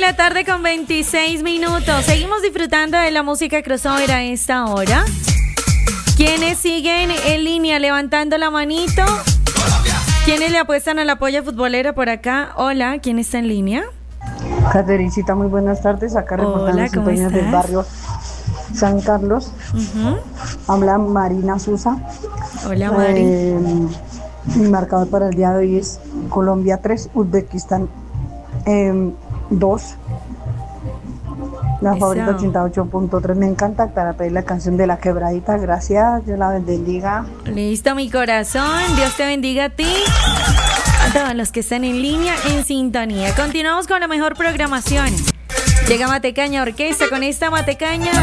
la tarde con 26 minutos. Seguimos disfrutando de la música crossover a esta hora. ¿Quiénes siguen en línea levantando la manito? ¿Quiénes le apuestan a la polla futbolera por acá? Hola, ¿quién está en línea? Caterincita, muy buenas tardes. Acá reportando Hola, ¿cómo sintonías del estás? barrio San Carlos. Habla Marina Susa. Hola, Mari. Mi marcador para el día de hoy es Colombia 3, Uzbekistán 2. La Eso. favorita 88.3. Me encanta para pedir la canción de La Quebradita. Gracias, Dios la bendiga. Listo, mi corazón. Dios te bendiga a ti. A todos los que están en línea, en sintonía. Continuamos con la mejor programación. Llega Matecaña Orquesta. Con esta Matecaña